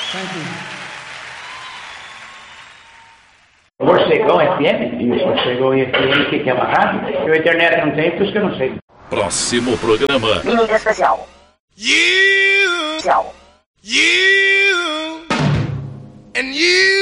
Thank you. Morcegão FM? Isso, Morcegão FM, que é uma rádio? Eu a internet não tem, por isso que eu não sei. Próximo programa. Mídia especial. You and you